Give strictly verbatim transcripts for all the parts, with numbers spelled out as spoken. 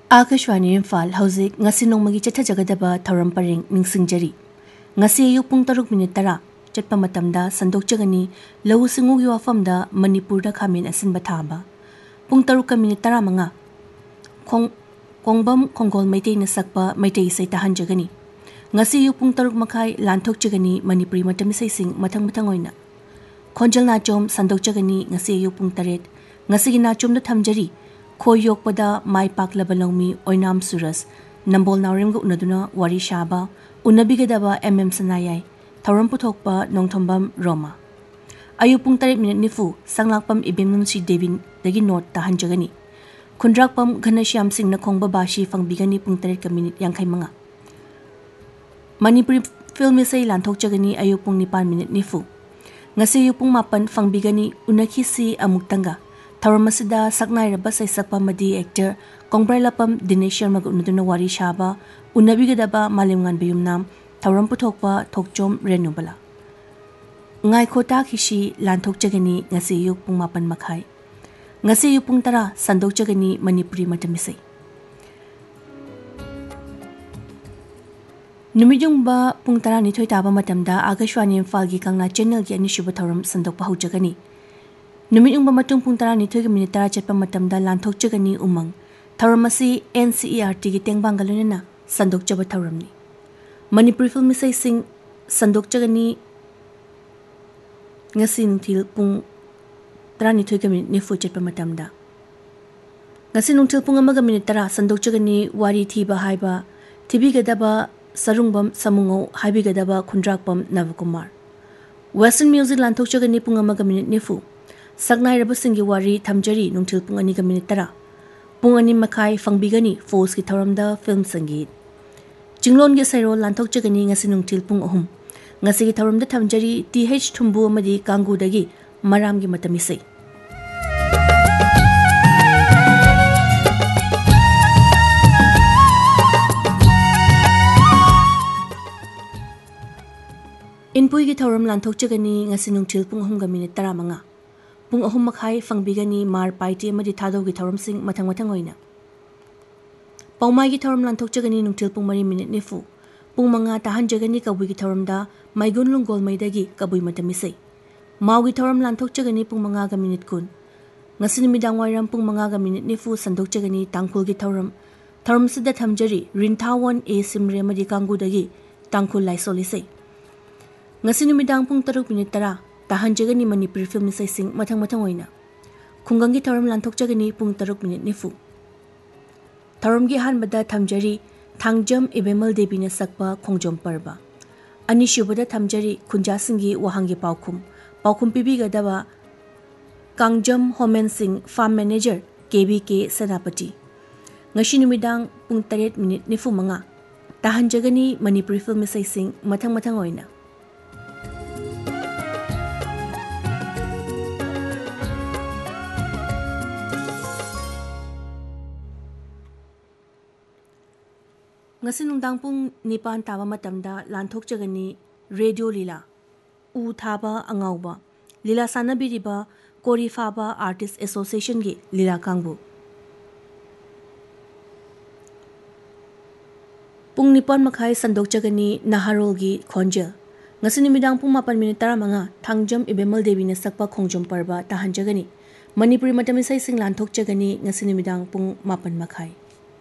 Akashwani Imphal hauzik ngasi nongmagi chathajagadaba thauram paring ningsingjari. Ngasi ayuk pung taruk minute tara chatpa matamda sandokjagani lau singugi wafamda Manipurda khamin asinba thaba. Pung taruk ka minute tara manga khong kongbam konggol maitei na sakpa maitei isai tahanjagani. Ngasi ayuk pung taruk makai lanthokjagani Manipuri matamisai sing mathang mathang oina. Khonjal nachom sandokjagani ngasi ayuk pung taret ngasi gi nachom da thamjari. Koyok pada mai pak labalongmi oinam suras nambol naurim gu unaduna wari shaba unabigadaba mm sanayai thauram puthokpa nongthombam Roma ayupung tarit minute nifu sanglakpam ibimnum si devin dagi not tahanjagani khundrakpam ghanashyam singh na khongba bashi fangbigani pung tarit ka minute yangkhai manga Manipuri film isai lanthokjagani ayupung nipal minute nifu ngasi ayupung mapan fangbigani unakhisi amuktanga Thauramasida saknai raba sai sakpa madi actor Kongbrai lapam Dinesh Sharma unaduna wari shaba unabigadaba malimngan biyumnam thauram puthokpa thokchom renubala ngai khota khishi lanthokjagani ngasi yuk pung mapan makhai ngasi yuk pung tara sandokjagani Manipuri matamisai numijungba pung tara ni thoi taba matamda Akashwani Imphal gi kangna channel gi anishuba thauram sandokpa haujagani Numit yung matung pung tara nitoy kami nitara chatpa matamda lanthok chagani umang Thauramasi N C E R T giteng bangaluna na sandok chaba thauramni Manipuri film isay sing sandok chagani ngasi nungtil pung tara nitoy kami nifu chatpa matamda ngasi nungtil pung amaga minitara sandok chagani wari thiba haiba thibi gadaba sarungbam samungo haibi gadaba khundrakpam Navakumar Western music lanthok chagani pung amaga minit nifu Saknai raba singi wari thamjari nungtil pung ani ka minute tara. Pung ani makai fangbigani force ki thauramda film sangit. Jinglon ge sairo lanthok jagani ngasi nungtil pung ahum. Ngasi ki thauramda thamjari T H thumbu amadi kangu dagi maram gi matamisai. Inpui ki thauram lanthok jagani ngasi nungtil pung ahum ga minute tara manga. Pung ahum makai fangbigani mar paiti amadi thado gi thauram sing mathang mathang oina. Paumai gi thauram lanthok jagani nungtil pung mari minute nifu. Pung manga tahan jagani kabui gi thauram da maigun lunggol maidagi kabui matamisai. Mau gi thauram lanthok jagani pung manga ga minute kun. Ngasi nimidang wairam pung manga ga minute nifu sandok jagani tangkul gi thauram. Thauram sida thamjari rintawan e simre amadi kangu dagi tangkul lai solisai. Ngasi nimidang pung taruk minute tara. Tahan jagani Manipuri film isay sing mathang mathang oina. Khunggangi thauram lanthok jagani pung taruk minute nifu. Thauram gi han bada thamjari thangjam Ibemal Devi na sakpa khongjom parba. Ani shubada thamjari khunja singi wahangi paukhum. Paukhum pibi gadaba Kangjam Homen Singh farm manager K B K Senapati. Ngashi numidang pung taret minute nifu manga. Tahan jagani Manipuri film isay sing mathang mathang oina. Ngasi nungdang pung nipan taba matamda lanthok jagani radio lila u thaba angauba lila sanabiriba Kori Faba Artist Association gi lila kangbu pung nipan makai sandok jagani Naharol gi khonjel ngasi nimidang pung mapan minute tara manga thangjam Ibemal Devi na sakpa khongjom parba tahan jagani Manipuri matamisai sing lanthok jagani ngasi nimidang pung mapan makai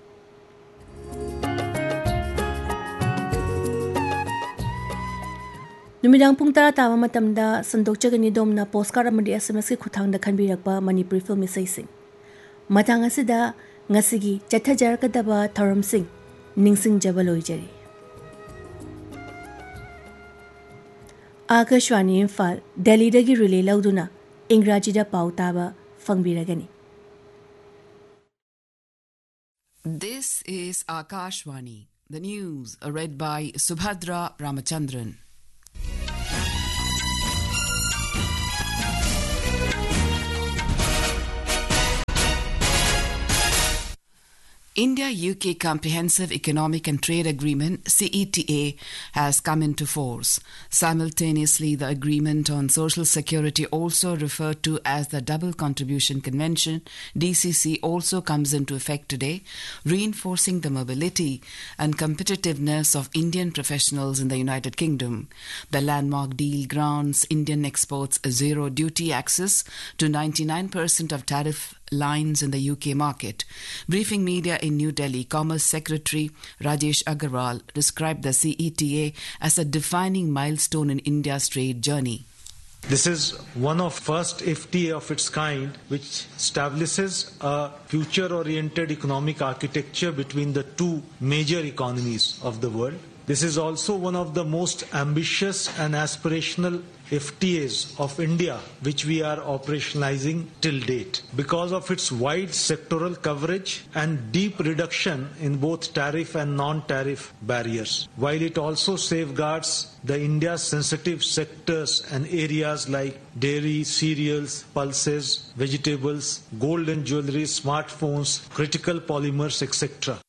Numidang pung tara tama matamda sandok jagani domna postcard amadi S M S ki khuthangda khanbirakpa Manipuri film isay sing. Matang asida ngasigi chathajar kadaba thauram sing ningsing jabaloi jari. Akashwani Imphal Delhi dagi relay lauduna Ingrajida pau taba fangbiragani. This is Akashwani, the news read by Subhadra Ramachandran. India-U K Comprehensive Economic and Trade Agreement, C E T A, has come into force. Simultaneously, the Agreement on Social Security, also referred to as the Double Contribution Convention, D C C, also comes into effect today, reinforcing the mobility and competitiveness of Indian professionals in the United Kingdom. The landmark deal grants Indian exports zero duty access to ninety-nine percent of tariff lines in the U K market. Briefing media in New Delhi, Commerce Secretary Rajesh Agarwal described the C E T A as a defining milestone in India's trade journey. This is one of first F T A of its kind which establishes a future-oriented economic architecture between the two major economies of the world. This is also one of the most ambitious and aspirational F T As of India which we are operationalizing till date because of its wide sectoral coverage and deep reduction in both tariff and non-tariff barriers, while it also safeguards the India's sensitive sectors and areas like dairy, cereals, pulses, vegetables, gold and jewelry, smartphones, critical polymers, et cetera.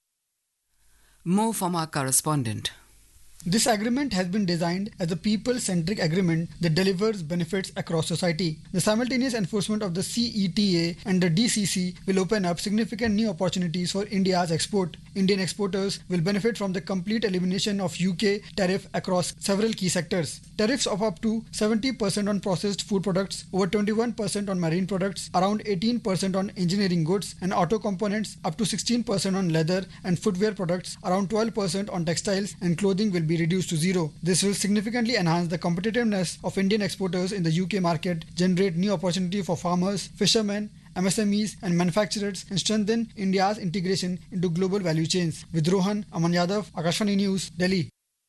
More from our correspondent. This agreement has been designed as a people-centric agreement that delivers benefits across society. The simultaneous enforcement of the C E T A and the D C C will open up significant new opportunities for India's export. Indian exporters will benefit from the complete elimination of U K tariff across several key sectors. Tariffs of up to seventy percent on processed food products, over twenty-one percent on marine products, around eighteen percent on engineering goods and auto components, up to sixteen percent on leather and footwear products, around twelve percent on textiles and clothing will be reduced to zero. This will significantly enhance the competitiveness of Indian exporters in the U K market, generate new opportunity for farmers, fishermen, M S M Es and manufacturers, and strengthen India's integration into global value chains. With Rohan, Aman Yadav, Akashvani News, Delhi.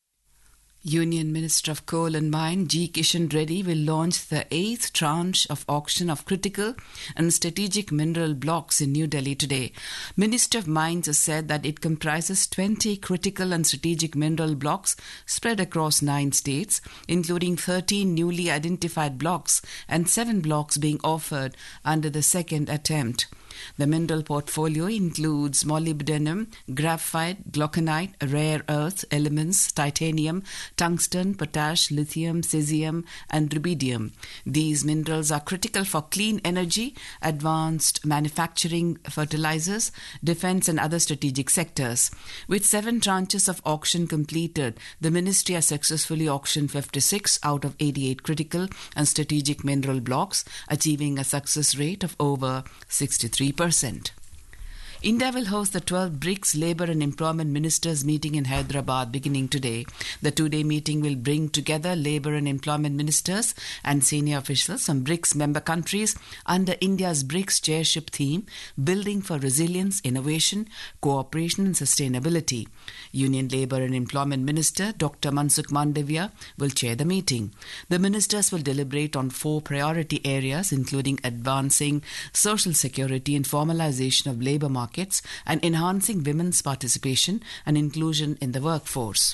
Union Minister of Coal and Mine G. Kishan Reddy will launch the eighth tranche of auction of critical and strategic mineral blocks in New Delhi today. Minister of Mines has said that it comprises twenty critical and strategic mineral blocks spread across nine states, including thirteen newly identified blocks and seven blocks being offered under the second attempt. The mineral portfolio includes molybdenum, graphite, glauconite, rare earth elements, titanium, tungsten, potash, lithium, cesium, and rubidium. These minerals are critical for clean energy, advanced manufacturing, fertilizers, defense, and other strategic sectors. With seven tranches of auction completed, the ministry has successfully auctioned fifty-six out of eighty-eight critical and strategic mineral blocks, achieving a success rate of over sixty-three percent. India will host the twelfth BRICS Labour and Employment Ministers meeting in Hyderabad beginning today. The two-day meeting will bring together labour and employment ministers and senior officials from BRICS member countries under India's BRICS chairship theme, Building for Resilience, Innovation, Cooperation and Sustainability. Union Labour and Employment Minister Doctor Mansukh Mandavia will chair the meeting. The ministers will deliberate on four priority areas, including advancing social security and formalisation of labour markets, and enhancing women's participation and inclusion in the workforce.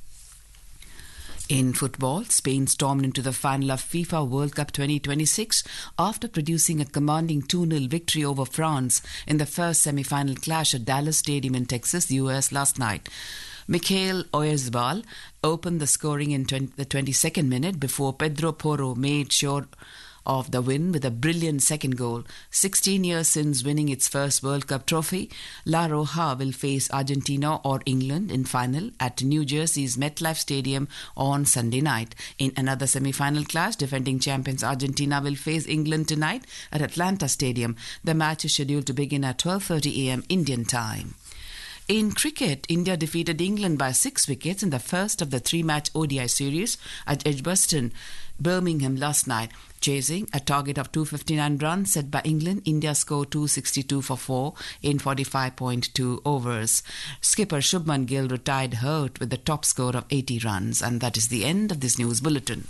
In football, Spain stormed into the final of FIFA World Cup twenty twenty-six after producing a commanding two nil victory over France in the first semi-final clash at Dallas Stadium in Texas, U S last night. Mikel Oyarzabal opened the scoring in the twenty-second minute before Pedro Porro made sure of the win with a brilliant second goal. sixteen years since winning its first World Cup trophy, La Roja will face Argentina or England in final at New Jersey's MetLife Stadium on Sunday night. In another semi-final clash, defending champions Argentina will face England tonight at Atlanta Stadium. The match is scheduled to begin at twelve thirty a m Indian time. In cricket, India defeated England by six wickets in the first of the three-match O D I series at Edgbaston, Birmingham last night. Chasing a target of two hundred fifty-nine runs set by England, India scored two hundred sixty-two for four in forty-five point two overs. Skipper Shubman Gill retired hurt with the top score of eighty runs. And that is the end of this news bulletin.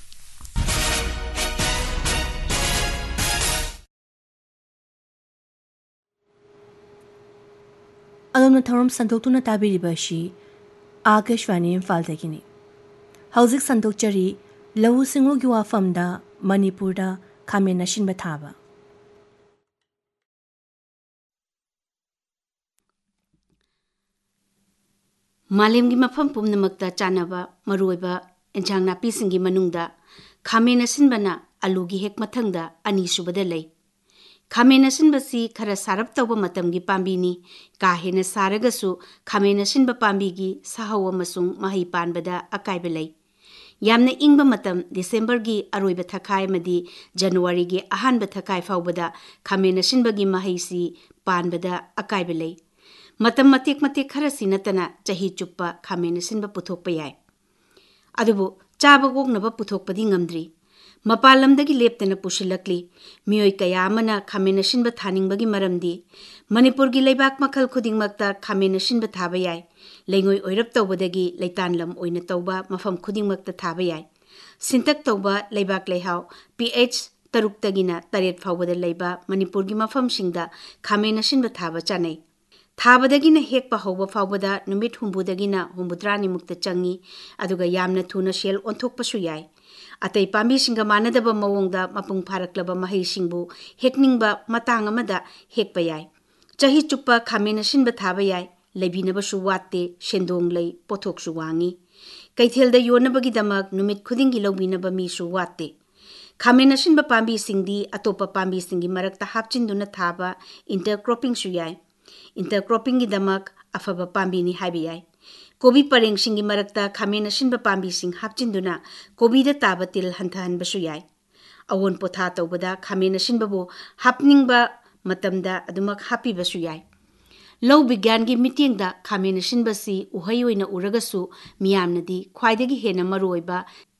Alamna Tharum Santokuna Tabiriba Shi Akashvani Imphaldagini. Hauzik Santokchari Lau Singu Giwafamda Manipurda Khamen Ashinba Thaba. मालेमगी मफम पुमनमक्ता चानबा मरुइबा एंजांग नापीसिंगी मनुंगदा खामेन असिनबना आलूगी हेक मथंगदा अनी सुबदा लई खामेन असिनबसी खरा सारप तौबा मतमगी पांबीनी का हेन सारगसु खामेन असिनबा पांबीगी साहौ अमसुंग महै पानबदा अकाइबा लई यामना इंगबा मतम डिसेंबरगी अरोइबा थखाय मदी जनवरीगी अहानबा थखाय फाउबदा खामेन असिनबगी महैसी पानबदा अकाइबा लई मतम मतेक मतेक खरसी नतना चही चुप्पा खामेन असिनबा पुथोकपा याय अदुबु चाबा गोगनबा पुथोकपदी ngамद्री मपालमदगी लेप्तना पुशिलकली मियोय कया अमना खामेन असिनबा थानिंगबगी मरमदी मणिपुरगी लेबाक मखल खुदिंगमक्ता खामेन असिनबा थाबा याय लेंगोय ओइरप तौबदगी लैतानलम ओइना तौबा मफम खुदिंगमक्ता थाबा याय सिंतक तौबा लेबाक लेहाव पीएच तरुक्तगिना तरेट फाउबदा लेबा मणिपुरगी मफमसिंगदा खामेन असिनबा थाबा चानै थाबदगिना हेकपा हौबा फाउबदा नुमित हुंबुदगिना हुंबुद्रानि मुक्ता चंगी अदुगा यामना थुना सेल ओंथोकपसु याय अतै पांबीसिंगा मानदबा मवोंगदा मपुंग फारक्लबा महैसिंगबु हेकनिंगबा मतांग अमदा हेकपा याय चही चुप्पा खामेन असिनबा थाबा याय लेबिनबसु वाते सेंदोंग लै पोथोकसु वांगी कैथेलदा योनबगिदमक नुमित खुदिंगी लौबिनबा मीसु वाते खामेन असिनबा पांबीसिंगदी अतोपा पांबीसिंगी मरक्ता हापचिंदुना थाबा इंटरक्रॉपिंगसु याय इंटरक्रॉपिंग दमक अफब पांबीनी हाइबे याय कोबी परेंगसिंगी मरक्ता खामेन असिनबा पांबीसिंग हापचिंदुना कोबीदा ताबा तिल हंथहनबसु याय अवोन पोथा तौबदा खामेन असिनबबो हापनिंगबा मतमदा अदुमक हापीबसु याय लौ विज्ञानगी मिटिंगदा खामेन असिनबसी उहै ओइना उरगसु मियामनदी ख्वाइदगी हेना मरोइबा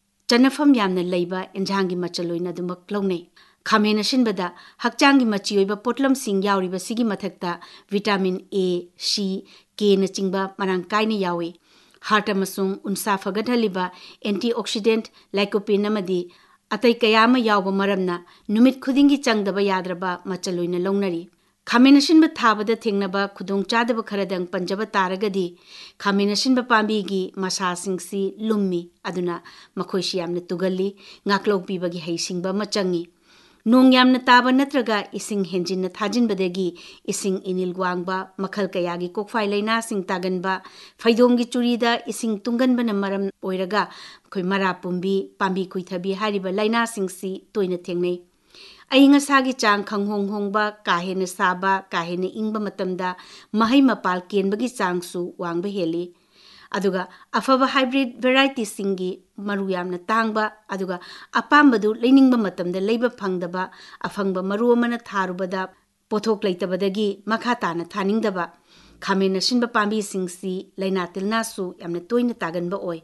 चनफम यामना लैबा एंजांगी मचलोइना अदुमक लौनै खामेन असिनबदा हक्चांगी मची ओइबा पोटलम सिंग यावरिबा सिगी मथक्ता विटामिन ए सी के न चिंबा मरांग काइना यावे हार्ट अमसुंग उनसा फगटहलिबा एंटीऑक्सीडेंट लाइकोपेन अमदी अतै कयामा यावबा मरमना नुमित खुदिंगी चंगदबा याद्रबा मचलोइना लौनरी खामेन असिनबा थाबदा थेंगनबा खुदोंग चादबा खरदंग पंजबा तारगदी खामेन असिनबा पांबीगी मसासिंगसी लुम्मी अदुना मखोइसि यामना तुगल्ली ngaklok pibagi heisingbा मचंगी नोंग यामना ताबा नत्रगा इसिंग हेंजिन थाजिनबदगी इसिंग इनिल ग्वांगबा मखल कयागी कोकफाइ लैना सिंग तागनबा फैदोंगी चुरीदा इसिंग तुंगनबना मरम ओइरगा खoi मरा पुंबी पांबी कुइथबी हारिबा लैना सिंगसी तोइना थेंगनै अइंगसागी चांग खंगहोंग होंगबा काहेन साबा काहेन इंगबा मतमदा महै मपाल केनबगी चांगसु वांगबा हेली अदुगा अफबा हाइब्रिड वेराइटी सिंगी मरु यामना तांगबा अदुगा अपाम्बदु लैनिंगबा मतमदा लैबा फंगदबा अफंगबा मरु अमना थारुबदा पोथोक लैतबदगी मखा ताना थानिंगदबा खामेन असिनबा पांबी सिंगसी लैना तिलनासु यामना तोइना तागनबा ओय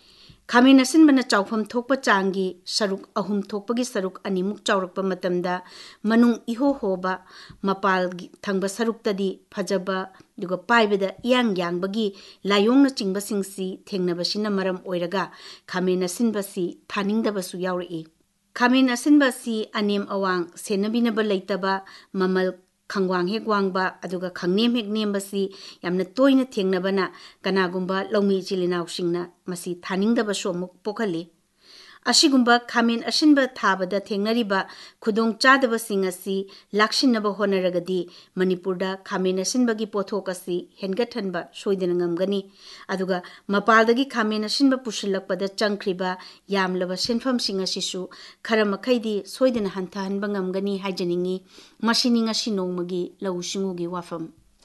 खामेन असिनबना चाउफम थोकपा चांगी सरुक अहुम थोकपगी सरुक अनिमुक चाउरकपा मतमदा मनुंग इहो होबा मपाल थंगबा सरुक्तदी फजबा दुगा पाइबदा यांग यांगबगी लायोंगना चिंगबसिंगसी थेंगनबसिना मरम ओइरगा खामेन असिनबसी थानिंगदबसु यावरई खामेन असिनबसी अनेम अवांग सेनबिनबा लैतबा ममल खंगवांग हेक वांगबा अदुगा खंगनेम हेक नेमबसी यामना तोइना थेंगनबना कनागुंबा लौमी चिलिनाउसिंगना मसी थानिंगदबसु अमुक पोखली अशिगुंबा खामेन असिनबा थाबदा थेंगनरिबा खुदोंग चादबसिंग असि लाक्सिनबा होनरगदी मणिपुरदा खामेन असिनबगी पोथोक असि हेनगथनबा सोइदना ngamgani अदुगा मपालदगी खामेन असिनबा पुशिलकपदा चंख्रिबा यामलबा सेनफमसिंग असिसु खरमखैदी सोइदना हंथहनबा ngamgani हाइजनिंगी मसिनिंग असि नोंमगी लौसिंगुगी वाफम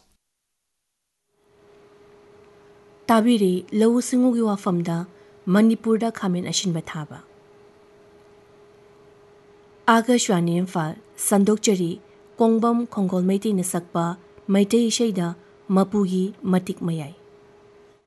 ताबिरी लौसिंगुगी वाफमदा मणिपुरदा खामेन असिनबा थाबा आकाशवाणी इम्फाल संदोकचरी कोंगबम खोंगोल मैतेन सकपा मैते इशैदा मपुगी मतिक मयाई